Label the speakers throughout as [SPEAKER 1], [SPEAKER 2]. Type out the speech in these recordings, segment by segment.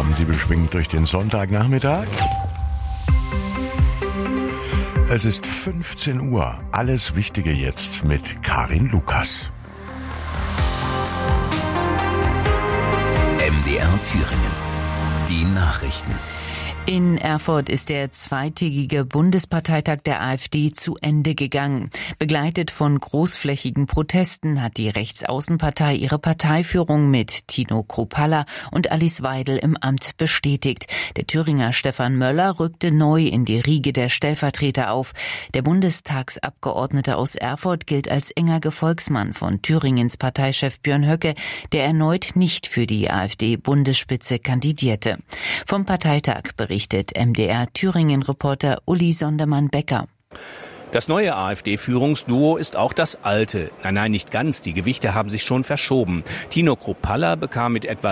[SPEAKER 1] Kommen Sie beschwingt durch den Sonntagnachmittag? Es ist 15 Uhr. Alles Wichtige jetzt mit Karin Lukas.
[SPEAKER 2] MDR Thüringen. Die Nachrichten.
[SPEAKER 3] In Erfurt ist der zweitägige Bundesparteitag der AfD zu Ende gegangen. Begleitet von großflächigen Protesten hat die Rechtsaußenpartei ihre Parteiführung mit Tino Kruppalla und Alice Weidel im Amt bestätigt. Der Thüringer Stefan Möller rückte neu in die Riege der Stellvertreter auf. Der Bundestagsabgeordnete aus Erfurt gilt als enger Gefolgsmann von Thüringens Parteichef Björn Höcke, der erneut nicht für die AfD-Bundesspitze kandidierte. Vom Parteitag berichtet MDR-Thüringen-Reporter Uli Sondermann-Becker.
[SPEAKER 4] Das neue AfD-Führungsduo ist auch das alte. Nein, nicht ganz. Die Gewichte haben sich schon verschoben. Tino Kruppalla bekam mit etwa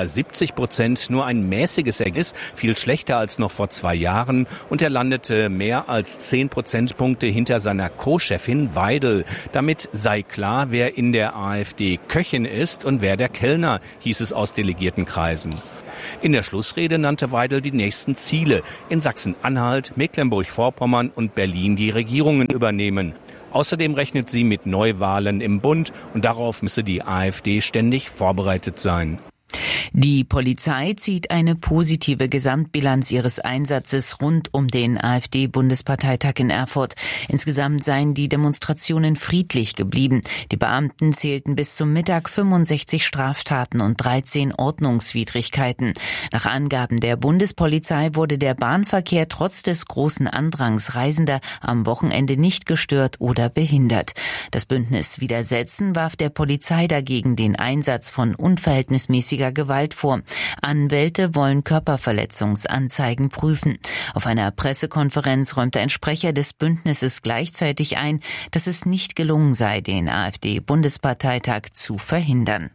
[SPEAKER 4] 70% nur ein mäßiges Ergebnis, viel schlechter als noch vor 2 Jahren. Und er landete mehr als 10 Prozentpunkte hinter seiner Co-Chefin Weidel. Damit sei klar, wer in der AfD Köchin ist und wer der Kellner, hieß es aus Delegiertenkreisen. In der Schlussrede nannte Weidel die nächsten Ziele. In Sachsen-Anhalt, Mecklenburg-Vorpommern und Berlin die Regierungen übernehmen. Außerdem rechnet sie mit Neuwahlen im Bund und darauf müsse die AfD ständig vorbereitet sein.
[SPEAKER 3] Die Polizei zieht eine positive Gesamtbilanz ihres Einsatzes rund um den AfD-Bundesparteitag in Erfurt. Insgesamt seien die Demonstrationen friedlich geblieben. Die Beamten zählten bis zum Mittag 65 Straftaten und 13 Ordnungswidrigkeiten. Nach Angaben der Bundespolizei wurde der Bahnverkehr trotz des großen Andrangs Reisender am Wochenende nicht gestört oder behindert. Das Bündnis Widersetzen warf der Polizei dagegen den Einsatz von unverhältnismäßiger Gewalt vor. Anwälte wollen Körperverletzungsanzeigen prüfen. Auf einer Pressekonferenz räumte ein Sprecher des Bündnisses gleichzeitig ein, dass es nicht gelungen sei, den AfD-Bundesparteitag zu verhindern.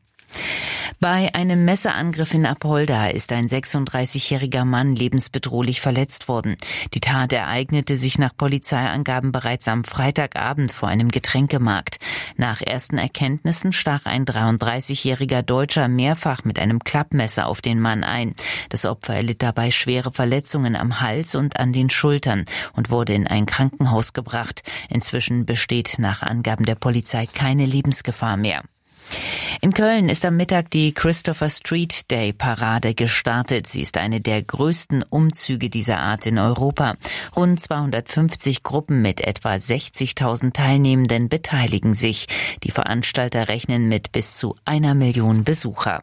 [SPEAKER 3] Bei einem Messerangriff in Apolda ist ein 36-jähriger Mann lebensbedrohlich verletzt worden. Die Tat ereignete sich nach Polizeiangaben bereits am Freitagabend vor einem Getränkemarkt. Nach ersten Erkenntnissen stach ein 33-jähriger Deutscher mehrfach mit einem Klappmesser auf den Mann ein. Das Opfer erlitt dabei schwere Verletzungen am Hals und an den Schultern und wurde in ein Krankenhaus gebracht. Inzwischen besteht nach Angaben der Polizei keine Lebensgefahr mehr. In Köln ist am Mittag die Christopher Street Day Parade gestartet. Sie ist eine der größten Umzüge dieser Art in Europa. Rund 250 Gruppen mit etwa 60.000 Teilnehmenden beteiligen sich. Die Veranstalter rechnen mit bis zu 1 Million Besucher.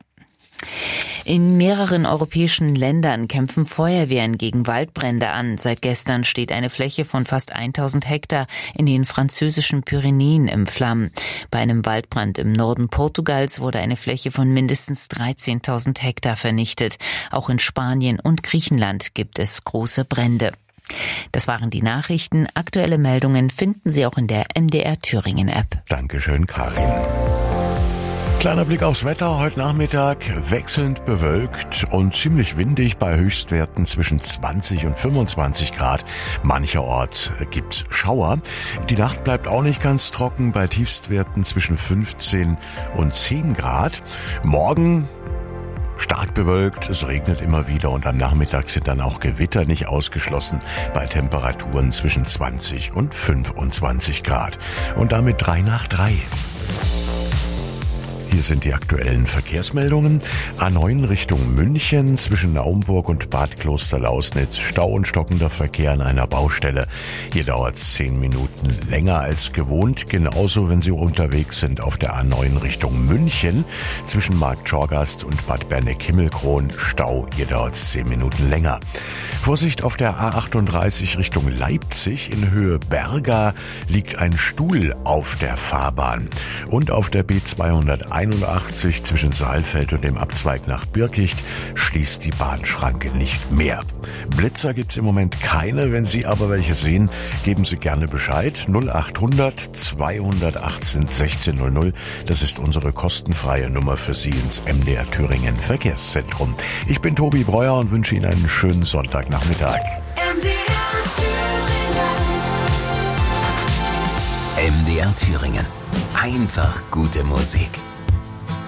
[SPEAKER 3] In mehreren europäischen Ländern kämpfen Feuerwehren gegen Waldbrände an. Seit gestern steht eine Fläche von fast 1000 Hektar in den französischen Pyrenäen im Flammen. Bei einem Waldbrand im Norden Portugals wurde eine Fläche von mindestens 13.000 Hektar vernichtet. Auch in Spanien und Griechenland gibt es große Brände. Das waren die Nachrichten. Aktuelle Meldungen finden Sie auch in der MDR Thüringen App.
[SPEAKER 1] Dankeschön, Karin. Kleiner Blick aufs Wetter. Heute Nachmittag wechselnd bewölkt und ziemlich windig bei Höchstwerten zwischen 20 und 25 Grad. Mancherorts gibt's Schauer. Die Nacht bleibt auch nicht ganz trocken bei Tiefstwerten zwischen 15 und 10 Grad. Morgen stark bewölkt, es regnet immer wieder und am Nachmittag sind dann auch Gewitter nicht ausgeschlossen bei Temperaturen zwischen 20 und 25 Grad. Und damit 3 nach 3. Hier sind die aktuellen Verkehrsmeldungen. A9 Richtung München zwischen Naumburg und Bad Klosterlausnitz. Stau und stockender Verkehr an einer Baustelle. Hier dauert es 10 Minuten länger als gewohnt. Genauso, wenn Sie unterwegs sind auf der A9 Richtung München zwischen Markt Schorgast und Bad Berneck-Himmelkron. Stau, hier dauert es 10 Minuten länger. Vorsicht auf der A38 Richtung Leipzig. In Höhe Berga liegt ein Stuhl auf der Fahrbahn. Und auf der B281 zwischen Saalfeld und dem Abzweig nach Birkicht schließt die Bahnschranke nicht mehr. Blitzer gibt's im Moment keine. Wenn Sie aber welche sehen, geben Sie gerne Bescheid. 0800 218 1600. Das ist unsere kostenfreie Nummer für Sie ins MDR Thüringen Verkehrszentrum. Ich bin Tobi Breuer und wünsche Ihnen einen schönen Sonntagnachmittag.
[SPEAKER 2] MDR Thüringen. Einfach gute Musik.